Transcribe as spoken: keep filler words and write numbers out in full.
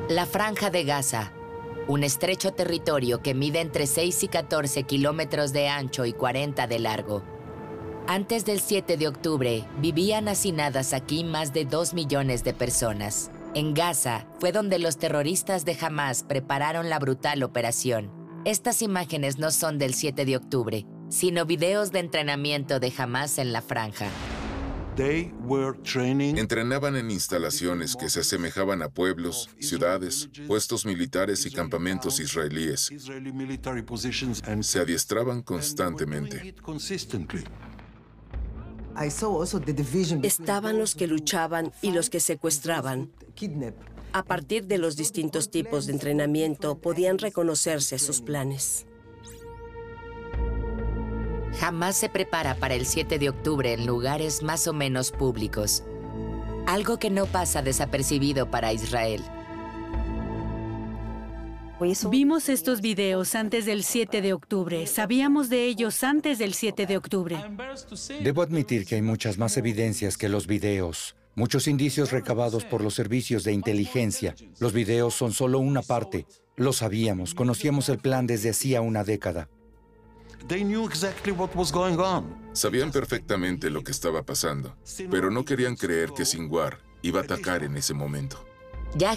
La Franja de Gaza, un estrecho territorio que mide entre seis y catorce kilómetros de ancho y cuarenta de largo. Antes del siete de octubre, vivían hacinadas aquí más de dos millones de personas. En Gaza fue donde los terroristas de Hamás prepararon la brutal operación. Estas imágenes no son del siete de octubre, sino videos de entrenamiento de Hamás en la Franja. Entrenaban en instalaciones que se asemejaban a pueblos, ciudades, puestos militares y campamentos israelíes. Se adiestraban constantemente. Estaban los que luchaban y los que secuestraban. A partir de los distintos tipos de entrenamiento, podían reconocerse sus planes. Hamás se prepara para el siete de octubre en lugares más o menos públicos. Algo que no pasa desapercibido para Israel. Vimos estos videos antes del siete de octubre. Sabíamos de ellos antes del siete de octubre. Debo admitir que hay muchas más evidencias que los videos. Muchos indicios recabados por los servicios de inteligencia. Los videos son solo una parte. Lo sabíamos, conocíamos el plan desde hacía una década. Sabían perfectamente lo que estaba pasando, pero no querían creer que Sinwar iba a atacar en ese momento. Ya